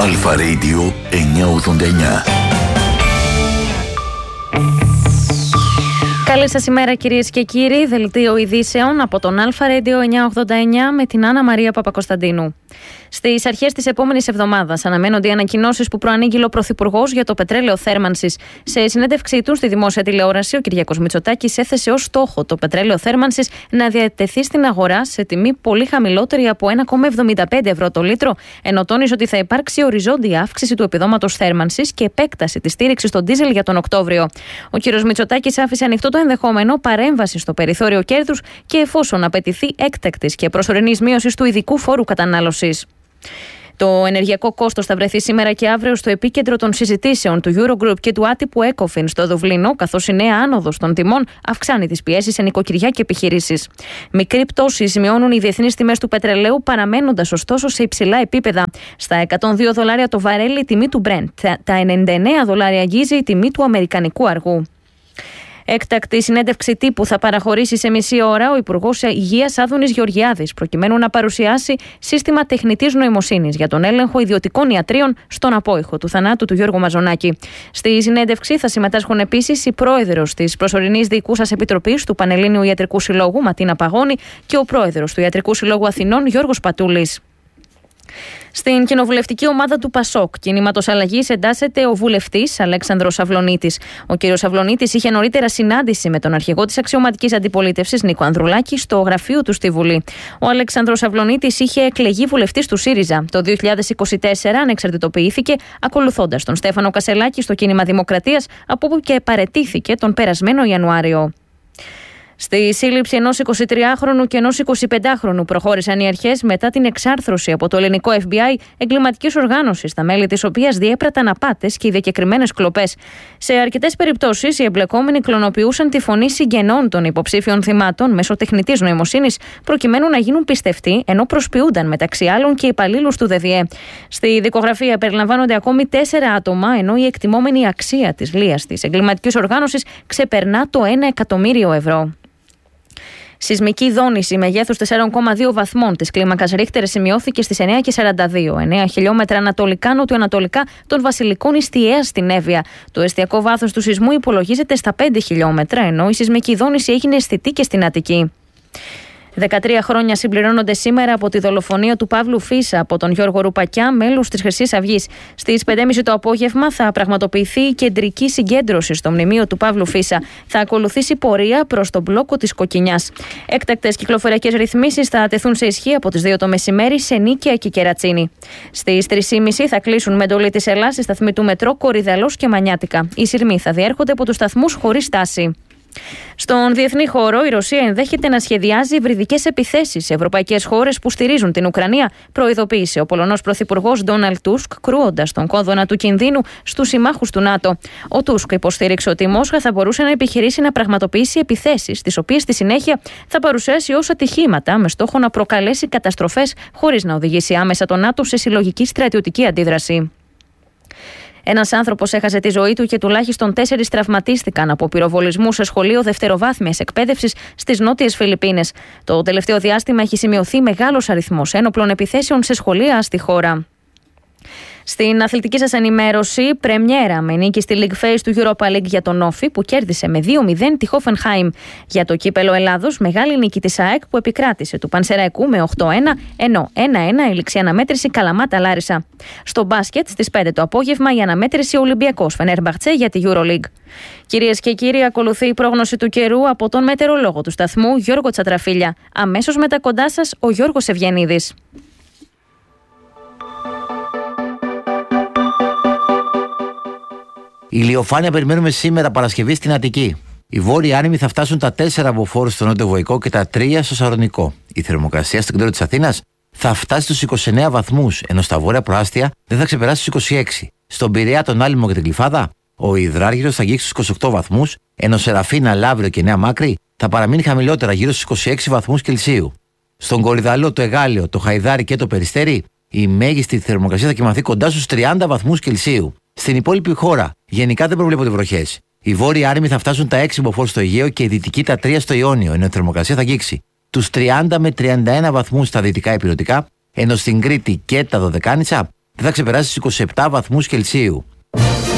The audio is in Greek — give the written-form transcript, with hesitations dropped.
Αλφα Radio 989. Καλή σας ημέρα κυρίες και κύριοι, δελτίο ειδήσεων από τον Αλφα Radio 989 με την Άννα Μαρία Παπακοσταντίνου. Στις αρχές της επόμενης εβδομάδας αναμένονται οι ανακοινώσεις που προανήγγειλε ο Πρωθυπουργός για το πετρέλαιο θέρμανσης. Σε συνέντευξή του στη δημόσια τηλεόραση, ο Κυριάκος Μητσοτάκης έθεσε ως στόχο το πετρέλαιο θέρμανσης να διατεθεί στην αγορά σε τιμή πολύ χαμηλότερη από 1,75 ευρώ το λίτρο, ενώ τόνισε ότι θα υπάρξει οριζόντια αύξηση του επιδόματος θέρμανσης και επέκταση της στήριξης στον ντίζελ για τον Οκτώβριο. Ο κ. Μητσοτάκης άφησε ανοιχτό το ενδεχόμενο παρέμβαση στο περιθώριο κέρδους και εφόσον απαιτηθεί έκτακτης και προσωρινής μείωσης του ειδικού φόρου κατανάλωσης. Το ενεργειακό κόστος θα βρεθεί σήμερα και αύριο στο επίκεντρο των συζητήσεων του Eurogroup και του άτυπου ECOFIN στο Δουβλίνο, καθώς η νέα άνοδος των τιμών αυξάνει τις πιέσεις σε νοικοκυριά και επιχειρήσεις. Μικρή πτώση σημειώνουν οι διεθνείς τιμές του πετρελαίου, παραμένοντας ωστόσο σε υψηλά επίπεδα. Στα $102 το βαρέλι η τιμή του Brent, τα $99 αγγίζει η τιμή του αμερικανικού αργού. Έκτακτη συνέντευξη τύπου θα παραχωρήσει σε μισή ώρα ο Υπουργός Υγείας Άδωνης Γεωργιάδης, προκειμένου να παρουσιάσει σύστημα τεχνητής νοημοσύνης για τον έλεγχο ιδιωτικών ιατρίων στον απόϊχο του θανάτου του Γιώργου Μαζονάκη. Στη συνέντευξη θα συμμετάσχουν επίσης η πρόεδρος της προσωρινής διοικούσας επιτροπής του Πανελλήνιου Ιατρικού Συλλόγου, Ματίνα Παγώνη, και ο πρόεδρος του Ιατρικού Συλλόγου Αθηνών, Γιώργος Πατούλης. Στην κοινοβουλευτική ομάδα του ΠΑΣΟΚ κινήματος αλλαγής εντάσσεται ο βουλευτής Αλέξανδρος Αυλωνίτης. Ο κ. Αυλωνίτης είχε νωρίτερα συνάντηση με τον αρχηγό της αξιωματικής αντιπολίτευσης Νίκο Ανδρουλάκη στο γραφείο του στη Βουλή. Ο Αλέξανδρος Αυλωνίτης είχε εκλεγεί βουλευτής του ΣΥΡΙΖΑ. Το 2024 ανεξαρτητοποιήθηκε, ακολουθώντας τον Στέφανο Κασελάκη στο κίνημα Δημοκρατίας, από όπου και παραιτήθηκε τον περασμένο Ιανουάριο. Στη σύλληψη ενός 23χρονου και ενός 25χρονου προχώρησαν οι αρχές μετά την εξάρθρωση από το ελληνικό FBI εγκληματικής οργάνωσης, τα μέλη της οποίας διέπραταν απάτες και διακεκριμένες κλοπές. Σε αρκετές περιπτώσεις, οι εμπλεκόμενοι κλωνοποιούσαν τη φωνή συγγενών των υποψήφιων θυμάτων μέσω τεχνητής νοημοσύνης, προκειμένου να γίνουν πιστευτοί, ενώ προσποιούνταν μεταξύ άλλων και υπαλλήλους του ΔΔΕ. Στη δικογραφία περιλαμβάνονται ακόμη 4 άτομα, ενώ η εκτιμόμενη αξία της λίας της εγκληματικής οργάνωσης ξεπερνά το 1 εκατομμύριο ευρώ. Σεισμική δόνηση μεγέθους 4,2 βαθμών της κλίμακας Ρίχτερ σημειώθηκε στις 9:42, 9 χιλιόμετρα ανατολικά-νοτιοανατολικά των Βασιλικών Ιστιαίας στην Εύβοια. Το εστιακό βάθος του σεισμού υπολογίζεται στα 5 χιλιόμετρα, ενώ η σεισμική δόνηση έγινε αισθητή και στην Αττική. 13 χρόνια συμπληρώνονται σήμερα από τη δολοφονία του Παύλου Φίσα από τον Γιώργο Ρουπακιά, μέλους της Χρυσής Αυγής. Στις 5:30 το απόγευμα θα πραγματοποιηθεί η κεντρική συγκέντρωση στο μνημείο του Παύλου Φίσα. Θα ακολουθήσει πορεία προς τον μπλόκο της Κοκκινιάς. Έκτακτες κυκλοφοριακές ρυθμίσεις θα τεθούν σε ισχύ από τις 2 το μεσημέρι σε Νίκαια και Κερατσίνη. Στις 3:30 θα κλείσουν με εντολή της Ελλάς οι σταθμοί του μετρό Κορυδαλός και Μανιάτικα. Οι σειρμοί θα διέρχονται από τους σταθμούς χωρίς στάση. Στον διεθνή χώρο, η Ρωσία ενδέχεται να σχεδιάζει υβριδικές επιθέσεις σε ευρωπαϊκές χώρες που στηρίζουν την Ουκρανία, προειδοποίησε ο Πολωνός Πρωθυπουργός Ντόναλντ Τούσκ, κρούοντας τον κόδωνα του κινδύνου στους συμμάχους του ΝΑΤΟ. Ο Τούσκ υποστήριξε ότι η Μόσχα θα μπορούσε να επιχειρήσει να πραγματοποιήσει επιθέσεις, τις οποίες στη συνέχεια θα παρουσιάσει ως ατυχήματα, με στόχο να προκαλέσει καταστροφές χωρίς να οδηγήσει άμεσα το ΝΑΤΟ σε συλλογική στρατιωτική αντίδραση. Ένας άνθρωπος έχασε τη ζωή του και τουλάχιστον 4 τραυματίστηκαν από πυροβολισμού σε σχολείο δευτεροβάθμιας εκπαίδευσης στις νότιες Φιλιππίνες. Το τελευταίο διάστημα έχει σημειωθεί μεγάλος αριθμός ένοπλων επιθέσεων σε σχολεία στη χώρα. Στην αθλητική σας ενημέρωση, πρεμιέρα με νίκη στη League Phase του Europa League για τον Όφη, που κέρδισε με 2-0 τη Hoffenheim. Για το κύπελο Ελλάδος, μεγάλη νίκη της ΑΕΚ που επικράτησε του Πανσεραϊκού με 8-1, ενώ 1-1 η ληξή αναμέτρηση Καλαμάτα Λάρισα. Στο μπάσκετ, στις 5 το απόγευμα, η αναμέτρηση Ολυμπιακός Φενέρμπαχτσε για τη EuroLeague. Κυρίες και κύριοι, ακολουθεί η πρόγνωση του καιρού από τον μετεωρολόγο του σταθμού Γιώργο Τσατραφίλια. Αμέσως μετά κοντά σας ο Γιώργος Ευγενίδης. Η ηλιοφάνεια περιμένουμε σήμερα Παρασκευή στην Αττική. Οι βόρειοι άνεμοι θα φτάσουν τα 4 μποφόρ στο νότιο Βοϊκό και τα 3 στο Σαρονικό. Η θερμοκρασία στο κέντρο της Αθήνας θα φτάσει στους 29 βαθμούς, ενώ στα βόρεια προάστια δεν θα ξεπεράσει τους 26. Στον Πειραιά, τον Άλυμο και την Κλιφάδα, ο υδράργυρος θα αγγίξει στους 28 βαθμούς, ενώ Σεραφίνα, Λαύριο και Νέα Μάκρη θα παραμείνει χαμηλότερα γύρω στους 26 βαθμούς Κελσίου. Στον Κορυδαλό, το Εγάλιο, το Χαϊδάρι και το Περιστέρι, η μέγιστη θερμοκρασία θα κυμανθεί κοντά στους 30 βαθμούς Κελσίου. Στην υπόλοιπη χώρα, γενικά δεν προβλέπονται βροχές. Οι βόρειοι άρημοι θα φτάσουν τα 6 μποφόρ στο Αιγαίο και οι δυτικοί τα 3 στο Ιόνιο, ενώ η θερμοκρασία θα αγγίξει τους 30 με 31 βαθμούς στα δυτικά ηπειρωτικά, ενώ στην Κρήτη και τα Δωδεκάνησα δεν θα ξεπεράσει τους 27 βαθμούς Κελσίου.